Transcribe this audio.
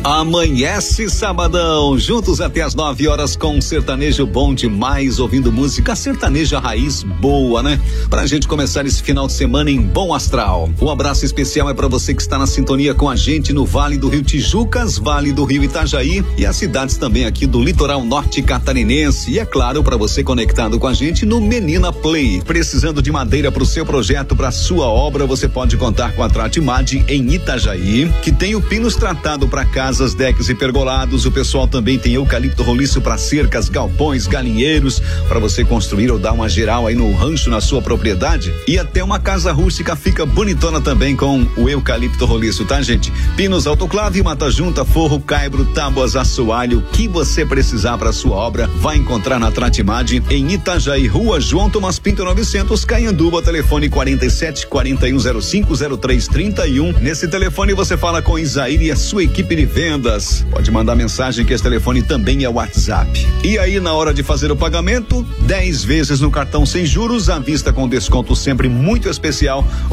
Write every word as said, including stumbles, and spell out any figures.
Amanhece sabadão, juntos até as nove horas com sertanejo bom demais, ouvindo música sertaneja raiz boa, né? Pra gente começar esse final de semana em bom astral. Um abraço especial é pra você que está na sintonia com a gente no Vale do Rio Tijucas, Vale do Rio Itajaí e as cidades também aqui do litoral norte catarinense. E é claro, pra você conectado com a gente no Menina Play. Precisando de madeira pro seu projeto, pra sua obra, você pode contar com a Tratimad em Itajaí, que tem o pinos tratado pra casa, casas, decks e pergolados. O pessoal também tem eucalipto roliço para cercas, galpões, galinheiros, para você construir ou dar uma geral aí no rancho na sua propriedade. E até uma casa rústica fica bonitona também com o eucalipto roliço, tá, gente? Pinos, autoclave, mata junta, forro, caibro, tábuas, assoalho, o que você precisar para sua obra, vai encontrar na Tratimad em Itajaí, Rua João Tomás Pinto novecentos, Caianduba, telefone quarenta e sete, quarenta e um zero cinco, zero três trinta e um. Nesse telefone você fala com Isaír e a sua equipe de vendas. Pode mandar mensagem que esse telefone também é WhatsApp. E aí, na hora de fazer o pagamento, dez vezes no cartão sem juros, à vista com desconto sempre muito especial.